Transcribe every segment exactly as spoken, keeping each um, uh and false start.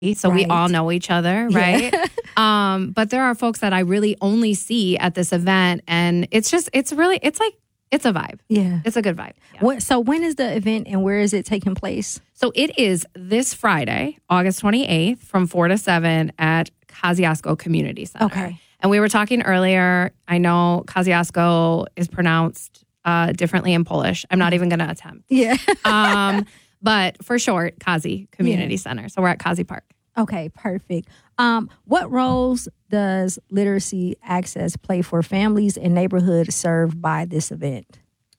So right. we all know each other, right? Yeah. um, but there are folks that I really only see at this event. And it's just, it's really, it's like, it's a vibe. Yeah. It's a good vibe. Yeah. What, so when is the event and where is it taking place? So it is this Friday, August twenty-eighth from four to seven at Kosciuszko Community Center. Okay. And we were talking earlier, I know Kosciuszko is pronounced uh, differently in Polish. I'm not even going to attempt. Yeah. um, but for short, Kazi Community yeah. Center. So we're at Kazi Park. Okay, perfect. Um, what roles does literacy access play for families and neighborhoods served by this event?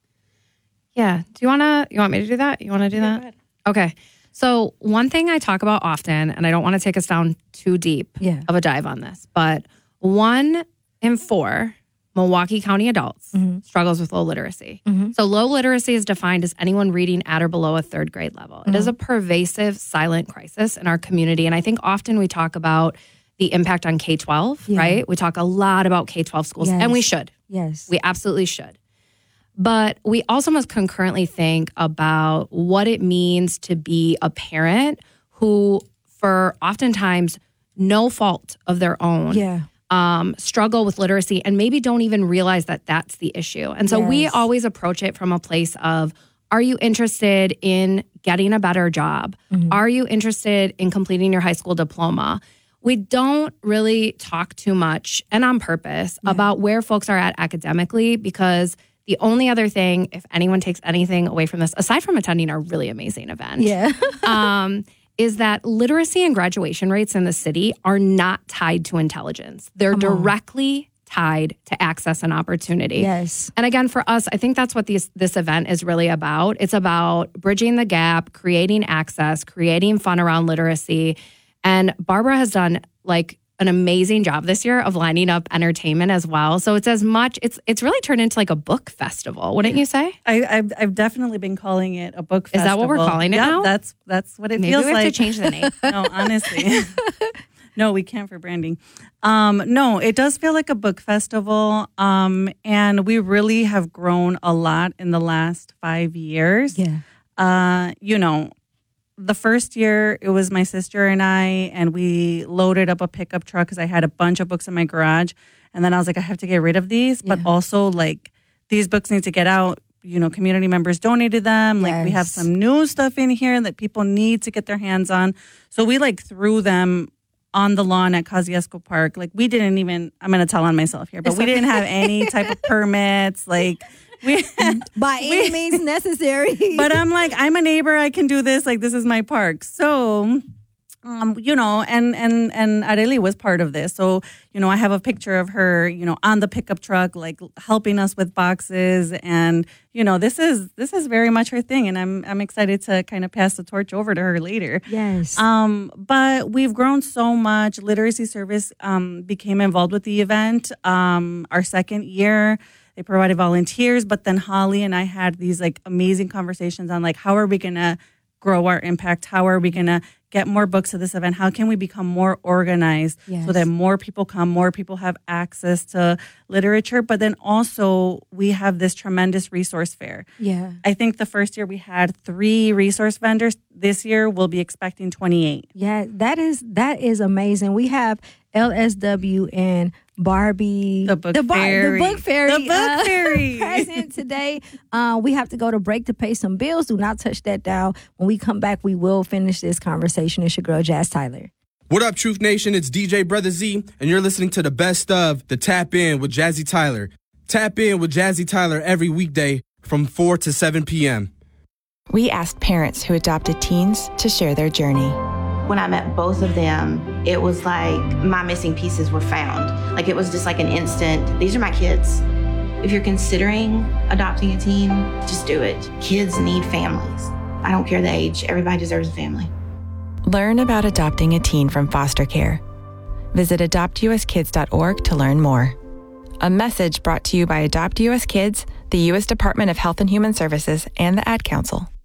Yeah. Do you want to, you want me to do that? You want to do yeah, that? Okay. So one thing I talk about often, and I don't want to take us down too deep yeah. of a dive on this, but one in four Milwaukee County adults mm-hmm. struggles with low literacy. Mm-hmm. So low literacy is defined as anyone reading at or below a third grade level. Mm-hmm. It is a pervasive silent crisis in our community. And I think often we talk about the impact on K twelve, yeah. right? We talk a lot about K twelve schools, yes. and we should. Yes. We absolutely should. But we also must concurrently think about what it means to be a parent who, for oftentimes no fault of their own, yeah. Um, struggle with literacy and maybe don't even realize that that's the issue. And so yes. we always approach it from a place of, are you interested in getting a better job? Mm-hmm. Are you interested in completing your high school diploma? We don't really talk too much, and on purpose, yeah. about where folks are at academically, because the only other thing, if anyone takes anything away from this, aside from attending our really amazing event, yeah. um, is that literacy and graduation rates in the city are not tied to intelligence. They're Come directly on. tied to access and opportunity. Yes. And again, for us, I think that's what these, this event is really about. It's about bridging the gap, creating access, creating fun around literacy. And Barbara has done like an amazing job this year of lining up entertainment as well. So it's as much, it's it's really turned into like a book festival, wouldn't you say? I, I've, I've definitely been calling it a book festival. Is that what we're calling it yeah, now? that's that's what it Maybe feels we have like. to change the name. No, honestly. No, we can't for branding. Um, no, it does feel like a book festival. Um, and we really have grown a lot in the last five years. Yeah. Uh, you know, the first year, it was my sister and I, and we loaded up a pickup truck because I had a bunch of books in my garage. And then I was like, I have to get rid of these. But yeah. also, like, these books need to get out. You know, community members donated them. Yes. Like, we have some new stuff in here that people need to get their hands on. So we, like, threw them on the lawn at Kosciuszko Park. Like, we didn't even, I'm going to tell on myself here, but it's we okay. didn't have any type of permits. Like, we by any means necessary. But I'm like, I'm a neighbor. I can do this. Like, this is my park. So, um, you know, and and and Areli was part of this. So, you know, I have a picture of her, you know, on the pickup truck, like helping us with boxes. And, you know, this is this is very much her thing. And I'm I'm excited to kind of pass the torch over to her later. Yes. Um, but we've grown so much. Literacy Service um, became involved with the event um, our second year. They provided volunteers, but then Holly and I had these like amazing conversations on like, how are we going to grow our impact? How are we going to get more books to this event? How can we become more organized yes. so that more people come, more people have access to literature? But then also we have this tremendous resource fair. Yeah. I think the first year we had three resource vendors. This year we'll be expecting twenty-eight. Yeah, that is that is amazing. We have L S W and Barbie, the book the, bar, fairy, the book fairy, the book uh, fairy present today. Uh, we have to go to break to pay some bills. Do not touch that dial. When we come back, we will finish this conversation. It's your girl, Jazz Tyler. What up, Truth Nation? It's D J Brother Z, and you're listening to the best of the Tap In with Jazzy Tyler. Tap In with Jazzy Tyler every weekday from four to seven p.m. We asked parents who adopted teens to share their journey. When I met both of them, it was like my missing pieces were found. Like it was just like an instant, these are my kids. If you're considering adopting a teen, just do it. Kids need families. I don't care the age, everybody deserves a family. Learn about adopting a teen from foster care. Visit adopt u s kids dot org to learn more. A message brought to you by Adopt U S Kids, the U S Department of Health and Human Services, and the Ad Council.